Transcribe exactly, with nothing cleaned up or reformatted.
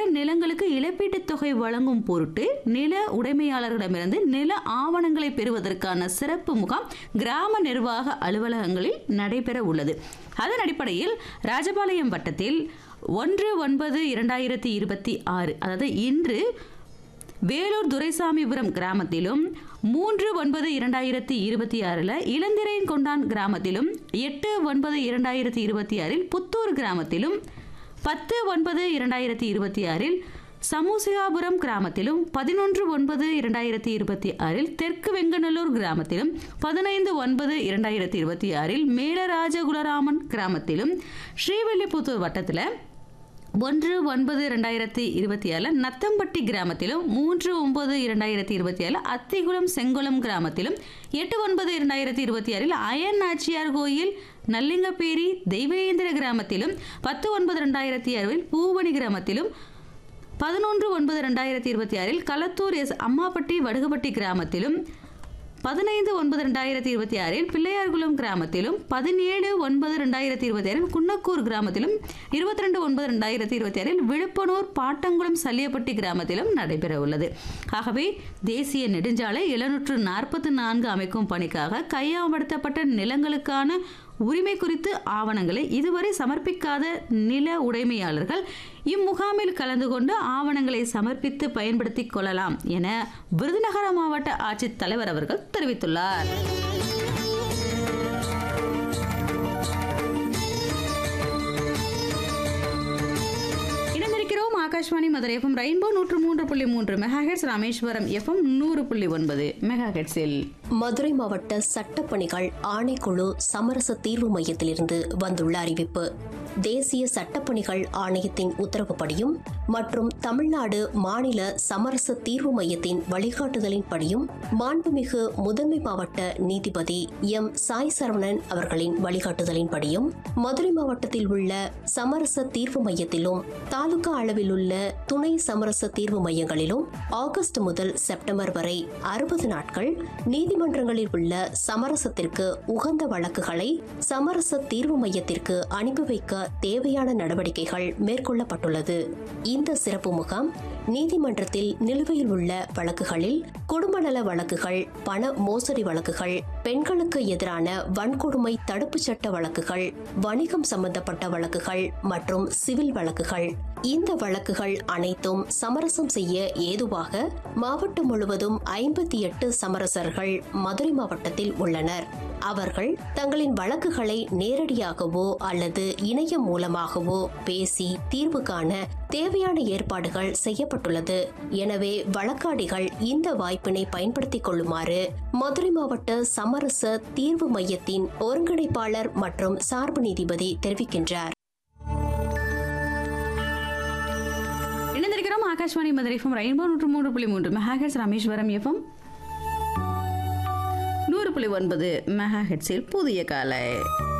நிலங்களுக்கு இழப்பீட்டுத் தொகை வழங்கும் பொருட்டு நில உடைமையாளர்களிடமிருந்து நில ஆவணங்களை பெறுவதற்கான சிறப்பு முகாம் கிராம நிர்வாக அலுவலகங்களில் நடைபெற உள்ளது. அதன் அடிப்படையில் ராஜபாளையம் வட்டத்தில் ஒன்று ஒன்பது இரண்டாயிரத்தி இருபத்தி ஆறு அதாவது இன்று வேலூர் துரைசாமிபுரம் கிராமத்திலும் மூன்று ஒன்பது இரண்டாயிரத்தி இருபத்தி ஆறில் இளந்திரையன் கொண்டான் கிராமத்திலும் எட்டு ஒன்பது இரண்டாயிரத்தி இருபத்தி ஆறில் புத்தூர் கிராமத்திலும் பத்து ஒன்பது இரண்டாயிரத்தி இருபத்தி ஆறில் சமூசிகாபுரம் கிராமத்திலும் பதினொன்று ஒன்பது இரண்டாயிரத்தி இருபத்தி ஆறில் தெற்கு வெங்கநல்லூர் கிராமத்திலும் பதினைந்து ஒன்பது இரண்டாயிரத்தி இருபத்தி ஆறில் மேலராஜகுலராமன் கிராமத்திலும் ஸ்ரீவில்லிபுத்தூர் வட்டத்தில் ஒன்று ஒன்பது இரண்டாயிரத்தி இருபத்தி ஆறில் நத்தம்பட்டி கிராமத்திலும் மூன்று ஒன்பது இரண்டாயிரத்தி இருபத்தி ஆறில் அத்திகுளம் செங்குளம் கிராமத்திலும் எட்டு ஒன்பது இரண்டாயிரத்தி இருபத்தி ஆறில் அயன் நாச்சியார் கோயில் நல்லிங்கப்பேரி தெய்வேந்திர கிராமத்திலும் பத்து ஒன்பது இரண்டாயிரத்தி ஆறில் பூவணி கிராமத்திலும் பதினொன்று ஒன்பது இரண்டாயிரத்தி இருபத்தி ஆறில் களத்தூர் எஸ் அம்மாப்பட்டி வடுகுப்பட்டி கிராமத்திலும் பதினைந்து ஒன்பது இரண்டாயிரத்தி இருபத்தி ஆறில் பிள்ளையார்குளம் கிராமத்திலும் பதினேழு ஒன்பது இரண்டாயிரத்தி இருபத்தி ஆறில் குன்னக்கூர் கிராமத்திலும் இருபத்தி ரெண்டு ஒன்பது இரண்டாயிரத்தி இருபத்தி ஆறில் விழுப்பனூர் பாட்டங்குளம் சல்லியப்பட்டி கிராமத்திலும் நடைபெற உள்ளது. ஆகவே தேசிய நெடுஞ்சாலை எழுநூற்று நாற்பத்தி நான்கு அமைக்கும் பணிக்காக கையகப்படுத்தப்பட்ட நிலங்களுக்கான உரிமை குறித்து ஆவணங்களை இதுவரை சமர்ப்பிக்காத நில உடைமையாளர்கள் இம்முகாமில் கலந்து கொண்டு ஆவணங்களை சமர்ப்பித்து பயன்படுத்திக் கொள்ளலாம் என விருதுநகர் மாவட்ட ஆட்சித் தலைவர் அவர்கள் தெரிவித்துள்ளார். இணைந்திருக்கிறோம் ஆகாஷ்வாணி மதுரை எஃப்எம் ரெயின்போ நூற்று மூன்று புள்ளி மூன்று மெகாஹெட்ஸ், ராமேஸ்வரம் எஃப்எம் நூறு புள்ளி ஒன்பது மெகாஹெட்ஸில். மதுரை மாவட்ட சட்டப்பணிகள் ஆணைக்குழு சமரச தீர்வு மையத்திலிருந்து வந்துள்ள அறிவிப்பு. தேசிய சட்டப்பணிகள் ஆணையத்தின் உத்தரவுப்படியும் மற்றும் தமிழ்நாடு மாநில சமரச தீர்வு மையத்தின் வழிகாட்டுதலின்படியும் மாண்புமிகு முதன்மை மாவட்ட நீதிபதி எம் சாய் சரவணன் அவர்களின் வழிகாட்டுதலின்படியும் மதுரை மாவட்டத்தில் உள்ள சமரச தீர்வு மையத்திலும் தாலுகா அளவில் உள்ள துணை சமரச தீர்வு மையங்களிலும் ஆகஸ்ட் முதல் செப்டம்பர் வரை அறுபது நாட்கள் நீதிமன்றங்களில் உள்ள சமரசத்திற்கு உகந்த வழக்குகளை சமரச தீர்வு மையத்திற்கு அனுப்பி வைக்க தேவையான நடவடிக்கைகள் மேற்கொள்ளப்பட்டுள்ளது. இந்த சிறப்பு முகாம் நீதிமன்றத்தில் நிலுவையில் உள்ள வழக்குகளில் குடும்ப நல வழக்குகள், பண மோசடி வழக்குகள், பெண்களுக்கு எதிரான வன்கொடுமை தடுப்பு சட்ட வழக்குகள், வணிகம் சம்பந்தப்பட்ட வழக்குகள் மற்றும் சிவில் வழக்குகள். இந்த வழக்குகள் அனைத்தும் சமரசம் செய்ய ஏதுவாக மாவட்டம் முழுவதும் ஐம்பத்தி எட்டு சமரசர்கள் மதுரை மாவட்டத்தில் உள்ளனர். அவர்கள் தங்களின் வழக்குகளை நேரடியாகவோ அல்லது இணையம் மூலமாகவோ பேசி தீர்வு காண தேவையான ஏற்பாடுகள் செய்யப்பட்டுள்ளது. எனவே வழக்காடிகள் இந்த வாய்ப்பினை பயன்படுத்திக் கொள்ளுமாறு மதுரை மாவட்ட சமரச தீர்வு மையத்தின் ஒருங்கிணைப்பாளர் மற்றும் சார்பு நீதிபதி தெரிவிக்கின்றார். இணைந்திருக்கிறோம் ஆகாஷ்வாணி மதுரை எஃப்எம் ரெயின்போ நூற்று மூன்று புள்ளி மூன்று மெகாஹெட்ஸ், ராமேஸ்வரம் எஃப்எம் நூறு புள்ளி ஒன்பது மெகாஹெட்ஸில் புதிய காலை.